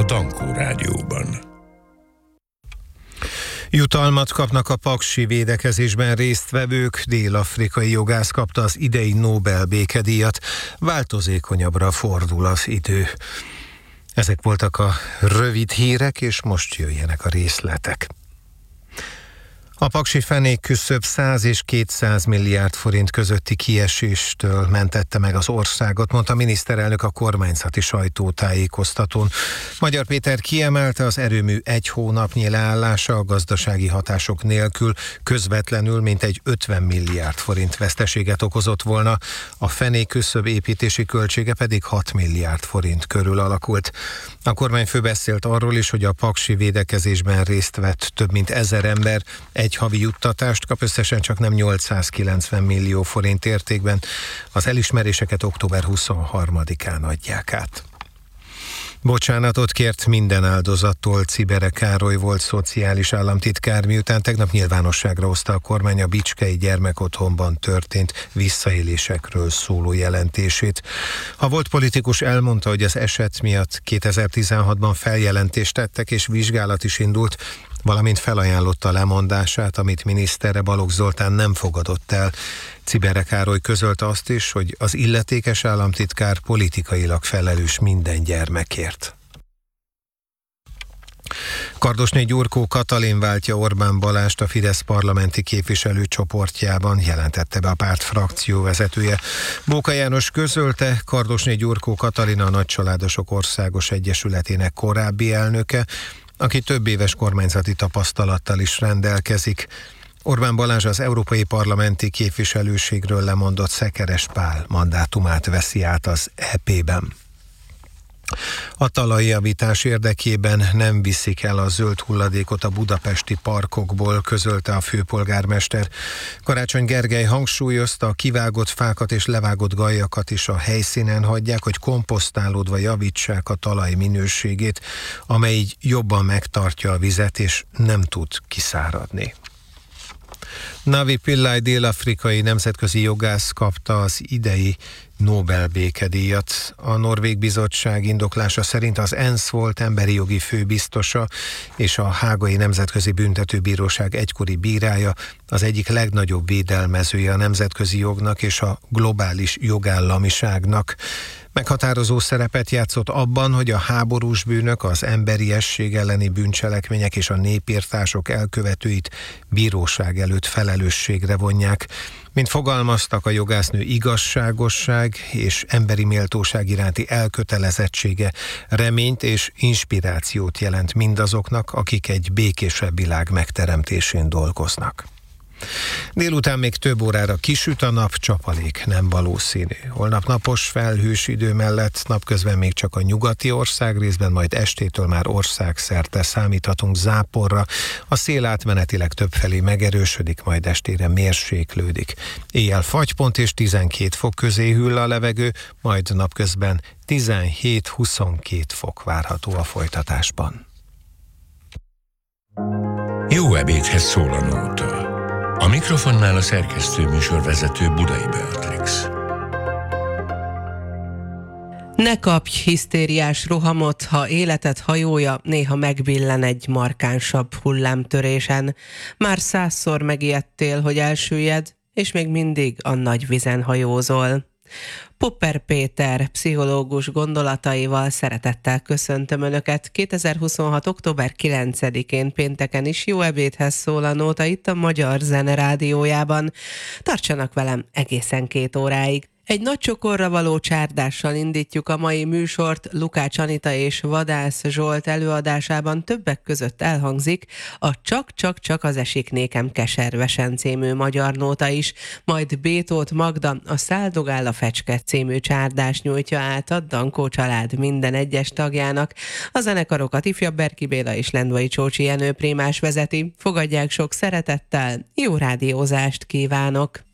Dankó Rádióban. Jutalmat kapnak a paksi védekezésben résztvevők. Dél-afrikai jogász kapta az idei Nobel békedíjat. Változékonyabbra fordul az idő. Ezek voltak a rövid hírek, és most jöjjenek a részletek. A paksi fenékküszöb 100 és 200 milliárd forint közötti kieséstől mentette meg az országot, mondta a miniszterelnök a kormányzati sajtótájékoztatón. Magyar Péter kiemelte, az erőmű egy hónapnyi leállása a gazdasági hatások nélkül közvetlenül mintegy 50 milliárd forint veszteséget okozott volna, a fenékküszöb építési költsége pedig 6 milliárd forint körül alakult. A kormányfő beszélt arról is, hogy a paksi védekezésben részt vett több mint 1000 ember, egy havi juttatást kap, összesen csak nem 890 millió forint értékben. Az elismeréseket október 23-án adják át. Bocsánatot kért minden áldozattól Czibere Károly volt szociális államtitkár, miután tegnap nyilvánosságra hozta a kormány a bicskei gyermekotthonban történt visszaélésekről szóló jelentését. A volt politikus elmondta, hogy az eset miatt 2016-ban feljelentést tettek és vizsgálat is indult, valamint felajánlotta lemondását, amit minisztere Balogh Zoltán nem fogadott el. Czibere Károly közölte azt is, hogy az illetékes államtitkár politikailag felelős minden gyermekért. Kardosné Gyurkó Katalin váltja Orbán Balást a Fidesz parlamenti képviselőcsoportjában, jelentette be a párt frakcióvezetője. Bóka János közölte, Kardosné Gyurkó Katalin a Nagycsaládosok Országos Egyesületének korábbi elnöke, aki több éves kormányzati tapasztalattal is rendelkezik. Orbán Balázs az európai parlamenti képviselőségről lemondott Szekeres Pál mandátumát veszi át az EP-ben. A talajjavítás érdekében nem viszik el a zöld hulladékot a budapesti parkokból, közölte a főpolgármester. Karácsony Gergely hangsúlyozta, a kivágott fákat és levágott galjakat is a helyszínen hagyják, hogy komposztálódva javítsák a talaj minőségét, amely így jobban megtartja a vizet és nem tud kiszáradni. Navi Pillay dél-afrikai nemzetközi jogász kapta az idei Nobel békedíjat. A Norvég Bizottság indoklása szerint az ENSZ volt emberi jogi főbiztosa és a Hágai Nemzetközi Büntetőbíróság egykori bírája, az egyik legnagyobb védelmezője a nemzetközi jognak és a globális jogállamiságnak. Meghatározó szerepet játszott abban, hogy a háborús bűnök, az emberiesség elleni bűncselekmények és a népirtások elkövetőit bíróság előtt felelősségre vonják. Mint fogalmaztak, a jogásznő igazságosság és emberi méltóság iránti elkötelezettsége reményt és inspirációt jelent mindazoknak, akik egy békésebb világ megteremtésén dolgoznak. Délután még több órára kisüt a nap, csapadék nem valószínű. Holnap napos, felhős idő mellett napközben még csak a nyugati országrészben, majd estétől már országszerte számíthatunk záporra. A szél átmenetileg többfelé megerősödik, majd estére mérséklődik. Éjjel fagypont és 12 fok közé hűl a levegő, majd napközben 17-22 fok várható a folytatásban. Jó ebédhez szól a nóta. A mikrofonnál a szerkesztő műsorvezető Budai Beatrix. Ne kapj hisztériás rohamot, ha életed hajója néha megbillen egy markánsabb hullámtörésen. Már 100-szor megijedtél, hogy elsüllyed, és még mindig a nagy vizen hajózol. Popper Péter pszichológus gondolataival szeretettel köszöntöm Önöket. 2026. október 9-én pénteken is jó ebédhez szól a nóta itt a Magyar Zene Rádiójában. Tartsanak velem egészen 2 óráig. Egy nagy csokorra való csárdással indítjuk a mai műsort. Lukács Anita és Vadász Zsolt előadásában többek között elhangzik a Csak az esik nékem keservesen című magyar nóta is, majd Bétót Magda a Száldogál a fecske című csárdás nyújtja át a Dankó család minden egyes tagjának. A zenekarokat Ifjabb Berki Béla és Lendvai Csócsi Jenő Prémás vezeti. Fogadják sok szeretettel, jó rádiózást kívánok!